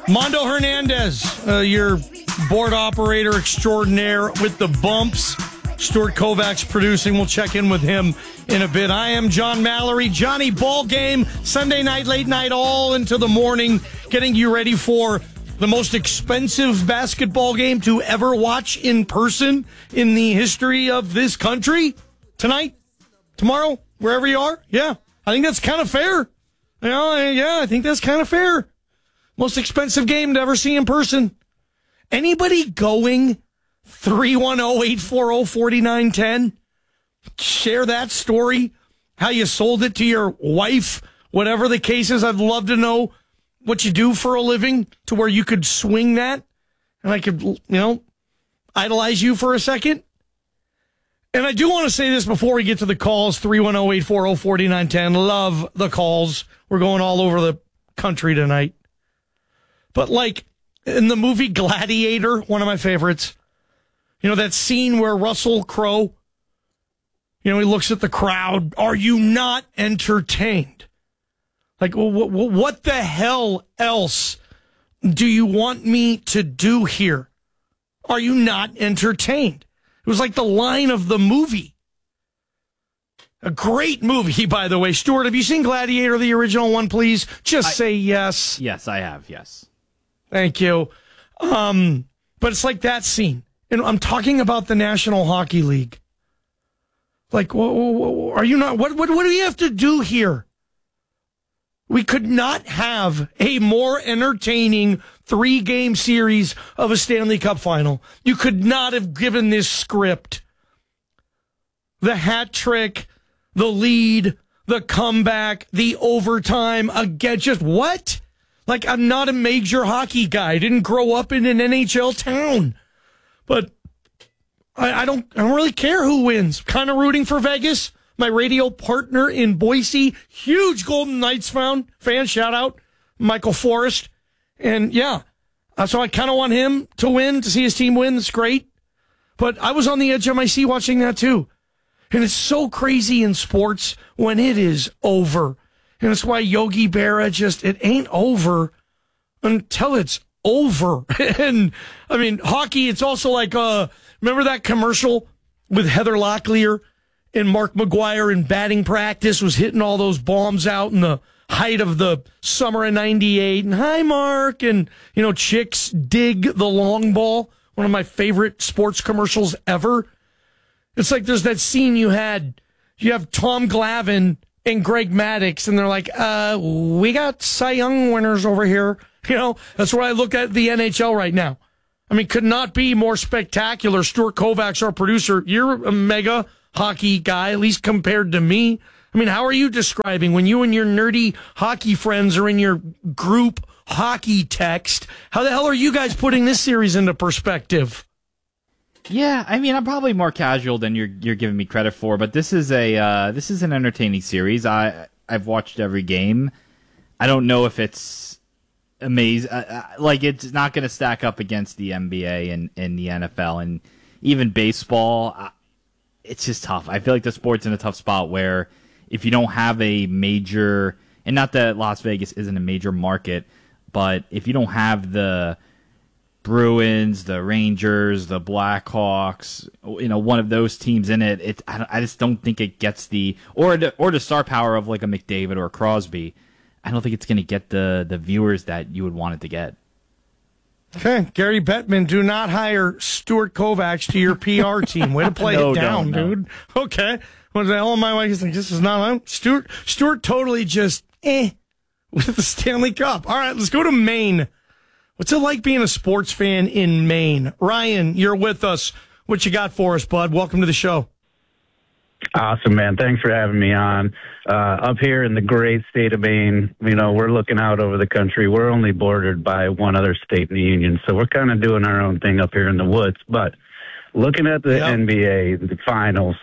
Mondo Hernandez, your board operator extraordinaire with the bumps. Stuart Kovacs producing. We'll check in with him in a bit. I am John Mallory. Johnny, ball game, Sunday night, late night, all into the morning, getting you ready for the most expensive basketball game to ever watch in person in the history of this country. Tonight, tomorrow, wherever you are. Yeah, I think that's kind of fair. I think that's kind of fair. Most expensive game to ever see in person. Anybody going 310-840-4910? Share that story, how you sold it to your wife, whatever the case is. I'd love to know what you do for a living to where you could swing that and I could, idolize you for a second. And I do want to say this before we get to the calls, 310-840-4910. Love the calls. We're going all over the country tonight. But like in the movie Gladiator, one of my favorites, that scene where Russell Crowe, he looks at the crowd. Are you not entertained? Like, what the hell else do you want me to do here? Are you not entertained? It was like the line of the movie. A great movie, by the way. Stuart, have you seen Gladiator, the original one, please? Just say yes. Yes, I have, yes. Thank you. But it's like that scene. And I'm talking about the National Hockey League. Like, are you not? What do you have to do here? We could not have a more entertaining 3-game series of a Stanley Cup final. You could not have given this script the hat trick, the lead, the comeback, the overtime, again, just what? Like, I'm not a major hockey guy. I didn't grow up in an NHL town. But I don't really care who wins. Kind of rooting for Vegas. My radio partner in Boise, huge Golden Knights fan, shout out, Michael Forrest. And yeah, so I kind of want him to win, to see his team win. That's great. But I was on the edge of my seat watching that too. And it's so crazy in sports when it is over. And it's why Yogi Berra it ain't over until it's over. And I mean, hockey, it's also like, remember that commercial with Heather Locklear and Mark McGuire in batting practice was hitting all those bombs out in the height of the summer of 98. And hi, Mark. And, chicks dig the long ball. One of my favorite sports commercials ever. It's like there's that scene you have Tom Glavine and Greg Maddux, and they're like, we got Cy Young winners over here. That's where I look at the NHL right now. I mean, could not be more spectacular. Stuart Kovacs, our producer, you're a mega hockey guy, at least compared to me. I mean, how are you describing when you and your nerdy hockey friends are in your group hockey text? How the hell are you guys putting this series into perspective? Yeah, I mean, I'm probably more casual than you're giving me credit for, but this is an entertaining series. I've watched every game. I don't know if it's amazing. It's not going to stack up against the NBA and the NFL and even baseball. It's just tough. I feel like the sport's in a tough spot where if you don't have a major, and not that Las Vegas isn't a major market, but if you don't have the Bruins, the Rangers, the Blackhawks, one of those teams in it, I just don't think it gets the star power of like a McDavid or a Crosby. I don't think it's going to get the viewers that you would want it to get. Okay, Gary Bettman, do not hire Stuart Kovacs to your PR team. Way to play it down, dude. Okay. What the hell am I like? This is not on. Stuart totally just with the Stanley Cup. All right, let's go to Maine. What's it like being a sports fan in Maine? Ryan, you're with us. What you got for us, bud? Welcome to the show. Awesome, man. Thanks for having me on. Up here in the great state of Maine, we're looking out over the country. We're only bordered by one other state in the union, so we're kind of doing our own thing up here in the woods. But looking at the NBA, the finals,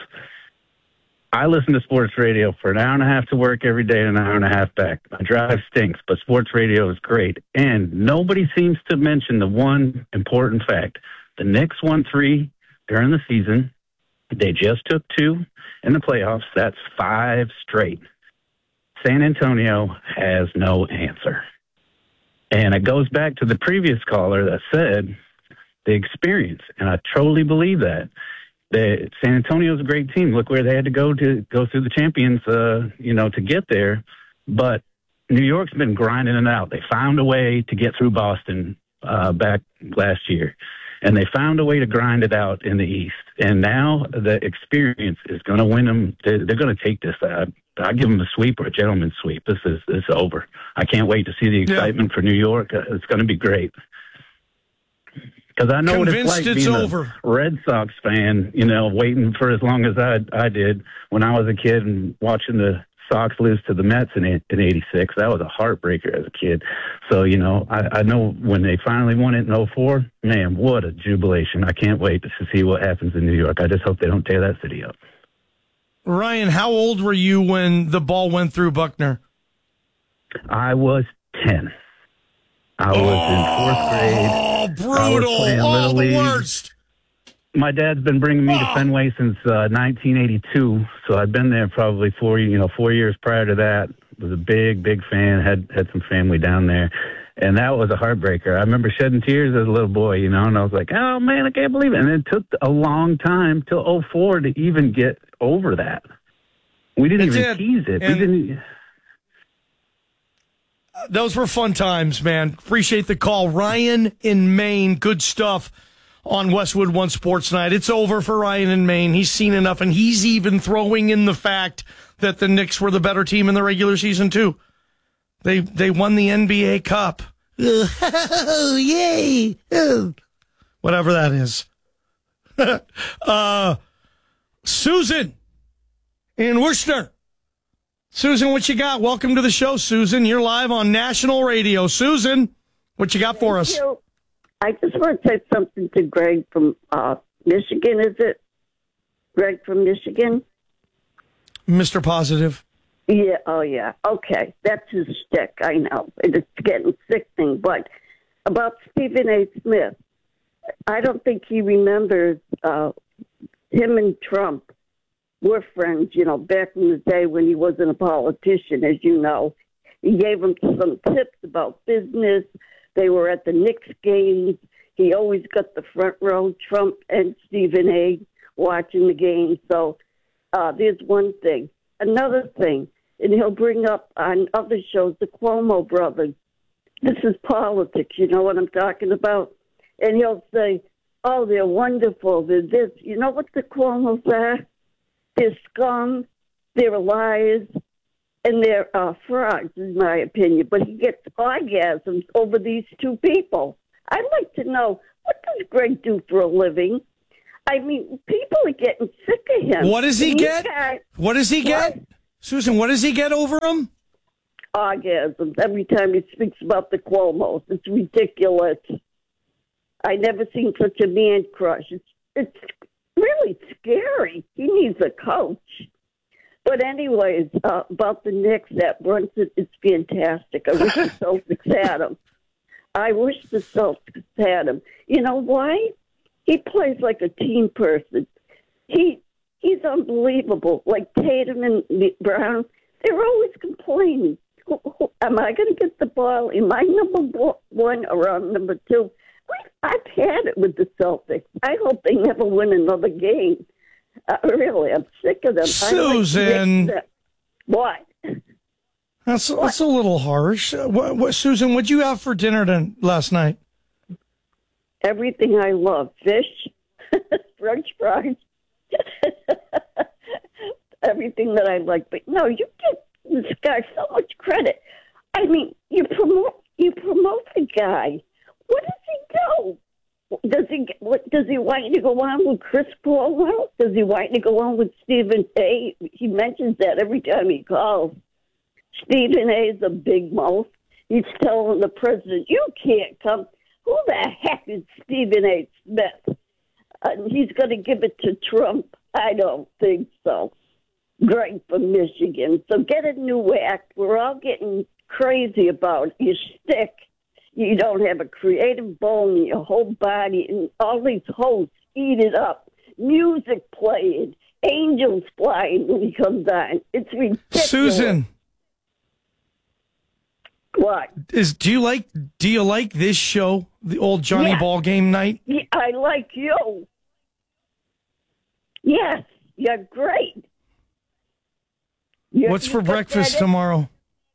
I listen to sports radio for an hour and a half to work every day and an hour and a half back. My drive stinks, but sports radio is great. And nobody seems to mention the one important fact. The Knicks won 3 during the season. They just took 2 in the playoffs. That's 5 straight. San Antonio has no answer. And it goes back to the previous caller that said the experience, and I totally believe that. San Antonio's a great team. Look where they had to go through the champions, to get there. But New York's been grinding it out. They found a way to get through Boston back last year, and they found a way to grind it out in the East. And now the experience is going to win them. They're going to take this. I give them a sweep or a gentleman's sweep. This is over. I can't wait to see the excitement for New York. It's going to be great. Because I know what it's like being a Red Sox fan, waiting for as long as I did when I was a kid and watching the Sox lose to the Mets in '86. That was a heartbreaker as a kid. So, I know when they finally won it in '04, man, what a jubilation. I can't wait to see what happens in New York. I just hope they don't tear that city up. Ryan, how old were you when the ball went through Buckner? I was 10. I was in 4th grade. Oh, brutal. The worst. My dad's been bringing me to Fenway since 1982, so I've been there probably 4 years prior to that. Was a big fan, had some family down there, and that was a heartbreaker. I remember shedding tears as a little boy, and I was like, oh, man, I can't believe it. And it took a long time till '04 to even get over that. We didn't even tease it. We didn't... Those were fun times, man. Appreciate the call. Ryan in Maine, good stuff on Westwood One Sports Night. It's over for Ryan in Maine. He's seen enough, and he's even throwing in the fact that the Knicks were the better team in the regular season, too. They won the NBA Cup. Oh, yay. Oh. Whatever that is. Susan in Worcester. Susan, what you got? Welcome to the show, Susan. You're live on national radio. Susan, what you got for us? Thank you. I just want to say something to Greg from Michigan, is it? Greg from Michigan? Mr. Positive. Yeah, oh yeah. Okay, that's his shtick, I know. It's getting sickening. But about Stephen A. Smith, I don't think he remembers him and Trump were friends, back in the day when he wasn't a politician, as you know. He gave him some tips about business. They were at the Knicks games. He always got the front row, Trump and Stephen A. watching the game. So there's one thing. Another thing, and he'll bring up on other shows, the Cuomo brothers. This is politics, you know what I'm talking about? And he'll say, oh, they're wonderful, they're this. You know what the Cuomos are? They're scum, they're liars, and they're frauds, in my opinion. But he gets orgasms over these two people. I'd like to know, what does Greg do for a living? I mean, people are getting sick of him. What does he get? What does he get? Susan, what does he get over him? Orgasms every time he speaks about the Cuomos. It's ridiculous. I never seen such a man crush. It's really scary. He needs a coach. But anyways, about the Knicks, that Brunson is fantastic. I wish the Celtics had him. I wish the Celtics had him. You know why? He plays like a team person. He's unbelievable. Like Tatum and Brown, they're always complaining. Am I going to get the ball? Am I number one or I'm number two? I've had it with the Celtics. I hope they never win another game. Really, I'm sick of them. Susan. What? That's a little harsh. Susan, what'd you have for dinner last night? Everything I love. Fish, French fries, everything that I like. But no, you give this guy so much credit. I mean, you promote the guy. What does he do? Does he want you to go on with Chris Paul? Does he want you to go on with Stephen A? He mentions that every time he calls. Stephen A is a big mouth. He's telling the president, you can't come. Who the heck is Stephen A. Smith? He's going to give it to Trump. I don't think so. Greg from Michigan. So get a new act. We're all getting crazy about your shtick. You don't have a creative bone in your whole body, and all these hosts eat it up. Music playing, angels flying when he comes on. It's ridiculous. Susan. What? Do you like this show, the old Johnny Yeah. Ball Game Night? Yeah, I like you. Yes, you're great. What's for breakfast tomorrow?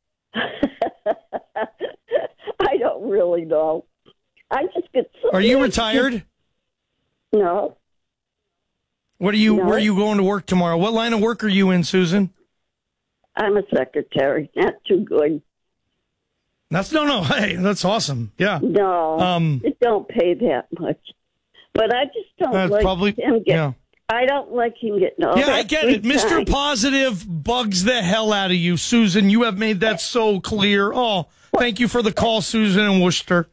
I don't really know. I just get so. Are you retired? No. Where are you going to work tomorrow? What line of work are you in, Susan? I'm a secretary. Not too good. No. Hey, that's awesome. Yeah. No, it don't pay that much. But I just don't like him getting. Yeah. I don't like him getting all Yeah, that I get it. free Mr. time. Positive bugs the hell out of you, Susan. You have made that so clear. Oh, thank you for the call, Susan in Worcester.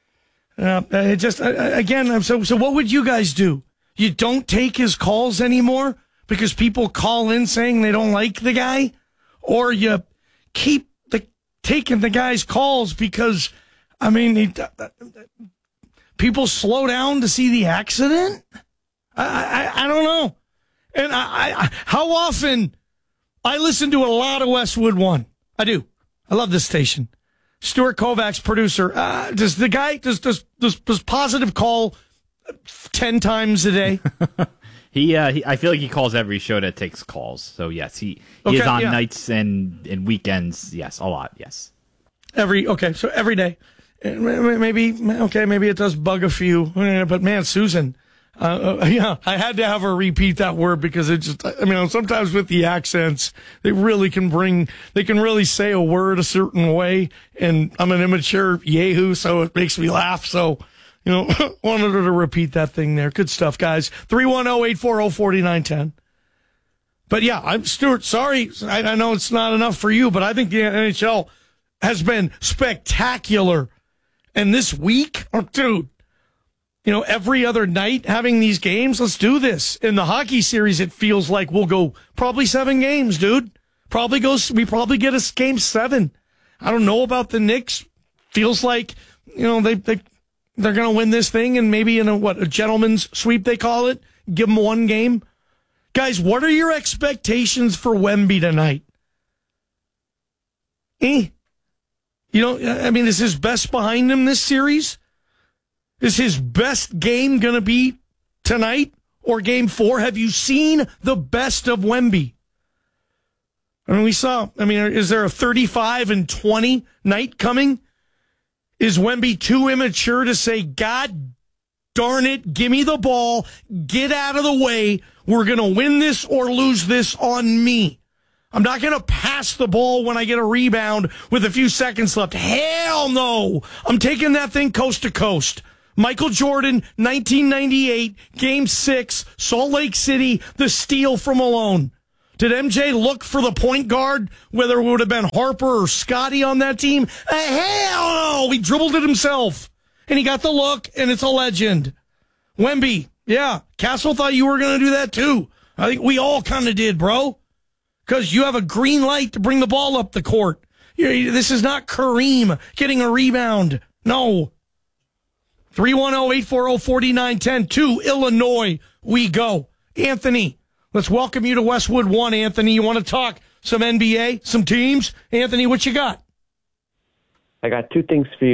Again, so what would you guys do? You don't take his calls anymore because people call in saying they don't like the guy? Or you keep taking the guy's calls because, I mean, people slow down to see the accident? I don't know. And how often I listen to a lot of Westwood One. I do. I love this station. Stuart Kovacs, producer. Does Positive call 10 times a day? He I feel like he calls every show that takes calls. So yes, he is on nights and weekends. Yes, a lot. Yes. So every day. Maybe it does bug a few, but man, Susan, I had to have her repeat that word because it just, sometimes with the accents, they can really say a word a certain way, and I'm an immature yahoo, so it makes me laugh. So, wanted her to repeat that thing there. Good stuff, guys. 310-840-4910. But yeah, I'm Stuart. Sorry. I know it's not enough for you, but I think the NHL has been spectacular. And this week, dude, every other night having these games, let's do this. In the hockey series, it feels like we'll go probably 7 games, dude. We probably get a game 7. I don't know about the Knicks. Feels like, they're going to win this thing and maybe in a gentleman's sweep, they call it. Give them 1 game. Guys, what are your expectations for Wemby tonight? Is his best behind him this series? Is his best game going to be tonight or game 4? Have you seen the best of Wemby? Is there a 35-20 night coming? Is Wemby too immature to say, God darn it, give me the ball, get out of the way, we're going to win this or lose this on me? I'm not going to pass the ball when I get a rebound with a few seconds left. Hell no. I'm taking that thing coast to coast. Michael Jordan, 1998, Game 6, Salt Lake City, the steal from Malone. Did MJ look for the point guard, whether it would have been Harper or Scotty on that team? Hell no. He dribbled it himself. And he got the look, and it's a legend. Wemby, yeah. Castle thought you were going to do that too. I think we all kind of did, bro. Because you have a green light to bring the ball up the court. This is not Kareem getting a rebound. No. 310-840-4910. To Illinois we go. Anthony, let's welcome you to Westwood One, Anthony. You want to talk some NBA, some teams? Anthony, what you got? I got 2 things for you.